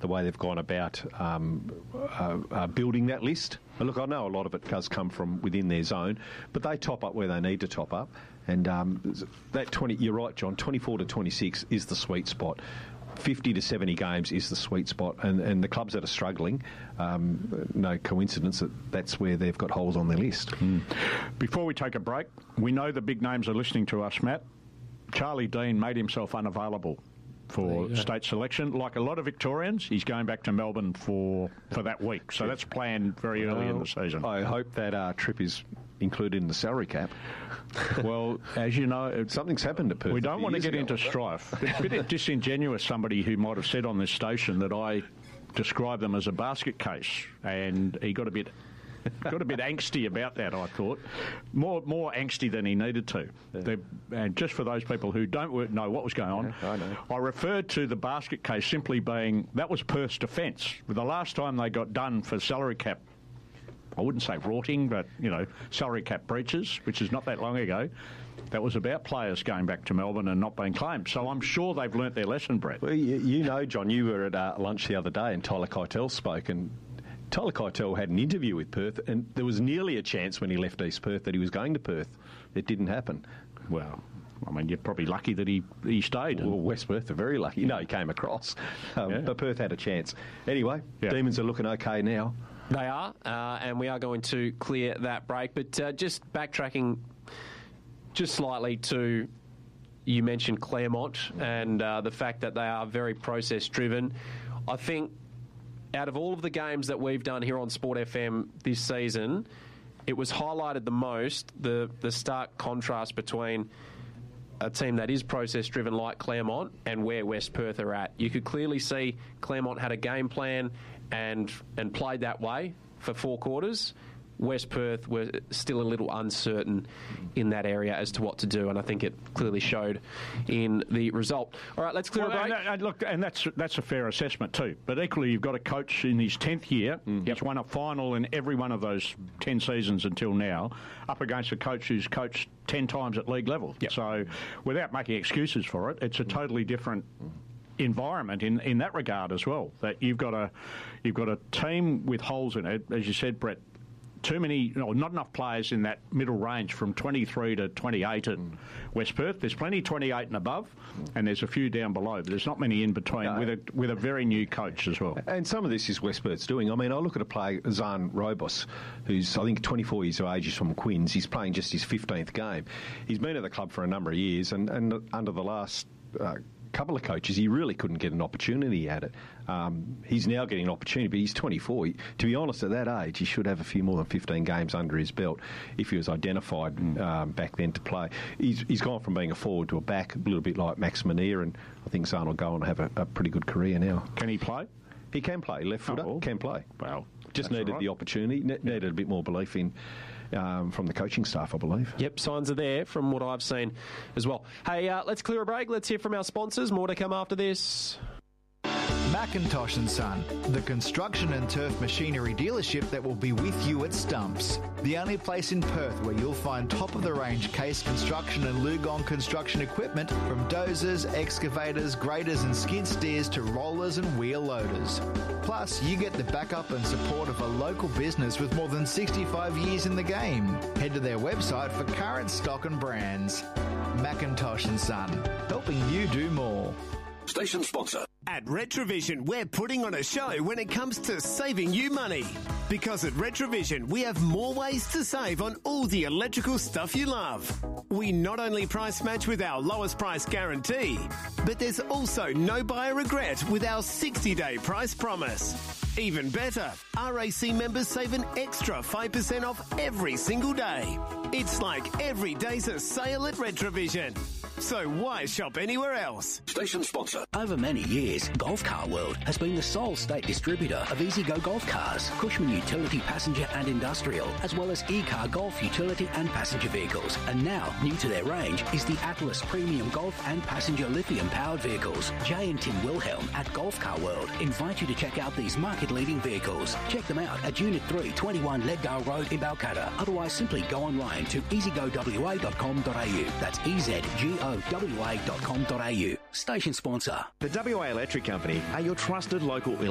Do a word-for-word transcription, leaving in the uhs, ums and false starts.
the way they've gone about um, uh, uh, building that list. And look, I know a lot of it does come from within their zone, but they top up where they need to top up. And um, that twenty, you're right, John, twenty-four to twenty-six is the sweet spot. fifty to seventy games is the sweet spot, and, and the clubs that are struggling, um, no coincidence that that's where they've got holes on their list. Mm. Before we take a break, we know the big names are listening to us, Matt. Charlie Dean made himself unavailable for state selection. Like a lot of Victorians, he's going back to Melbourne for, for that week, so that's planned very early well, in the season. I hope that uh, trip is included in the salary cap. Well, as you know, something's happened to Perth. We don't want to get ago. into strife. It's a bit disingenuous, somebody who might have said on this station that I described them as a basket case, and he got a bit got a bit angsty about that, I thought. More more angsty than he needed to. Yeah. And just for those people who don't know what was going on, yeah, I know. I referred to the basket case simply being, that was Perth's defence. The last time they got done for salary cap, I wouldn't say rorting, but, you know, salary cap breaches, which is not that long ago, that was about players going back to Melbourne and not being claimed. So I'm sure they've learnt their lesson, Brett. Well, you, you know, John, you were at uh, lunch the other day and Tyler Keitel spoke, and Tyler Keitel had an interview with Perth, and there was nearly a chance when he left East Perth that he was going to Perth. It didn't happen. Well, I mean, you're probably lucky that he, he stayed. Well, West Perth are very lucky. No, he came across. Um, yeah. But Perth had a chance. Anyway, yeah. Demons are looking okay now. They are, uh, and we are going to clear that break. But uh, just backtracking just slightly to, you mentioned Claremont and uh, the fact that they are very process-driven. I think out of all of the games that we've done here on Sport F M this season, it was highlighted the most, the, the stark contrast between a team that is process-driven like Claremont and where West Perth are at. You could clearly see Claremont had a game plan and and played that way for four quarters. West Perth were still a little uncertain in that area as to what to do, and I think it clearly showed in the result. All right, let's clear well, a break. And, and look, and that's that's a fair assessment too. But equally, you've got a coach in his tenth year. Mm. He's won a final in every one of those ten seasons until now, up against a coach who's coached ten times at league level. Yep. So, without making excuses for it, it's a totally different environment in, in that regard as well. That you've got a you've got a team with holes in it, as you said, Brett. Too many, you know, not enough players in that middle range from twenty-three to twenty-eight at mm. West Perth. There's plenty twenty-eight and above, mm. and there's a few down below, but there's not many in between no. with a with a very new coach as well. And some of this is West Perth's doing. I mean, I look at a player, Zan Robos, who's, I think, twenty-four years of age, he's from Quinns. He's playing just his fifteenth game. He's been at the club for a number of years, and, and under the last Uh, couple of coaches, he really couldn't get an opportunity at it. Um, he's now getting an opportunity, but he's twenty-four. He, to be honest, at that age, he should have a few more than fifteen games under his belt if he was identified mm. um, back then to play. He's, he's gone from being a forward to a back, a little bit like Max Manier, and I think Zahn will go on and have a, a pretty good career now. Can he play? He can play. Left footer, oh, well. can play. Well, just needed right. the opportunity, ne- needed a bit more belief in um, from the coaching staff, I believe. Yep, signs are there from what I've seen as well. Hey, uh, let's clear a break. Let's hear from our sponsors. More to come after this. Macintosh and Son, the construction and turf machinery dealership that will be with you at Stumps. The only place in Perth where you'll find top-of-the-range Case construction and Lugong construction equipment, from dozers, excavators, graders and skid steers to rollers and wheel loaders. Plus, you get the backup and support of a local business with more than sixty-five years in the game. Head to their website for current stock and brands. Macintosh and Son, helping you do more. Station sponsor. At Retrovision, we're putting on a show when it comes to saving you money. Because at Retrovision, we have more ways to save on all the electrical stuff you love. We not only price match with our lowest price guarantee, but there's also no buyer regret with our sixty-day price promise. Even better, R A C members save an extra five percent off every single day. It's like every day's a sale at Retrovision. So why shop anywhere else? Station sponsor. Over many years, Golf Car World has been the sole state distributor of EasyGo golf cars, Cushman Utility Passenger and Industrial, as well as E-Car Golf Utility and Passenger Vehicles. And now, new to their range is the Atlas Premium Golf and Passenger Lithium-powered vehicles. Jay and Tim Wilhelm at Golf Car World invite you to check out these market-leading vehicles. Check them out at Unit three, twenty-one Leadgale Road in Balcatta. Otherwise, simply go online to easy go w a dot com dot a u. That's E Z G O W A dot com dot a u. Station sponsor. The W A Electric Company are your trusted local